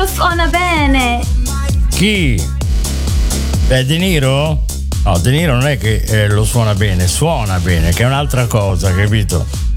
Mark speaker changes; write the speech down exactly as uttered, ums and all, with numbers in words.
Speaker 1: lo suona bene.
Speaker 2: Chi? Beh, De Niro? No, De Niro non è che eh, lo suona bene, suona bene, che è un'altra cosa, capito?